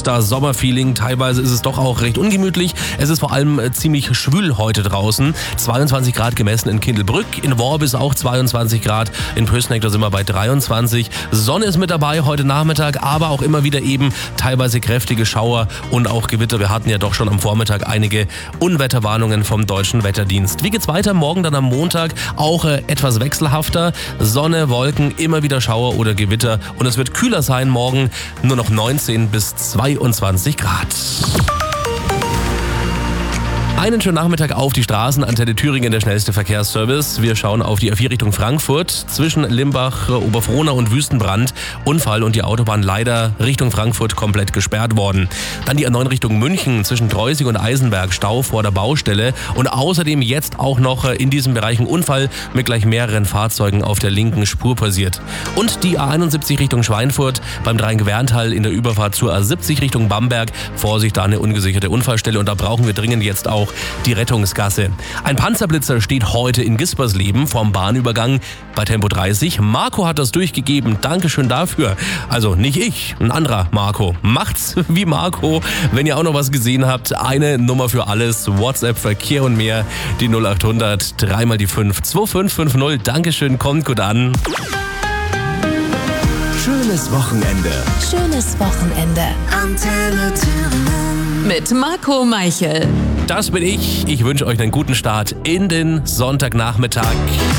ist da Sommerfeeling. Teilweise ist es doch auch recht ungemütlich. Es ist vor allem ziemlich schwül heute draußen. 22 Grad gemessen in Kindelbrück. In Worbis auch 22 Grad. In Pößneck, da sind wir bei 23. Sonne ist mit dabei heute Nachmittag, aber auch immer wieder eben teilweise kräftige Schauer und auch Gewitter. Wir hatten ja doch schon am Vormittag einige Unwetterwarnungen vom Deutschen Wetterdienst. Wie geht's weiter? Morgen dann am Montag auch etwas wechselhafter. Sonne, Wolken, immer wieder Schauer oder Gewitter. Und es wird kühler sein morgen. Nur noch 19 bis 22 Grad. Einen schönen Nachmittag auf die Straßen. Antenne Thüringen, der schnellste Verkehrsservice. Wir schauen auf die A4 Richtung Frankfurt. Zwischen Limbach, Oberfrohna und Wüstenbrand. Unfall und die Autobahn leider Richtung Frankfurt komplett gesperrt worden. Dann die A9 Richtung München. Zwischen Treusig und Eisenberg. Stau vor der Baustelle. Und außerdem jetzt auch noch in diesem Bereich ein Unfall mit gleich mehreren Fahrzeugen auf der linken Spur passiert. Und die A71 Richtung Schweinfurt. Beim Drein-Gewerntal in der Überfahrt zur A70 Richtung Bamberg. Vorsicht, da eine ungesicherte Unfallstelle. Und da brauchen wir dringend jetzt auch die Rettungsgasse. Ein Panzerblitzer steht heute in Gispersleben vorm Bahnübergang bei Tempo 30. Marco hat das durchgegeben. Dankeschön dafür. Also nicht ich, ein anderer Marco. Macht's wie Marco. Wenn ihr auch noch was gesehen habt, eine Nummer für alles. WhatsApp, Verkehr und mehr. Die 0800 3 mal die 5 2550. Dankeschön, kommt gut an. Schönes Wochenende. Schönes Wochenende. Antenne Thüringen. Mit Marco Meichel. Das bin ich. Ich wünsche euch einen guten Start in den Sonntagnachmittag.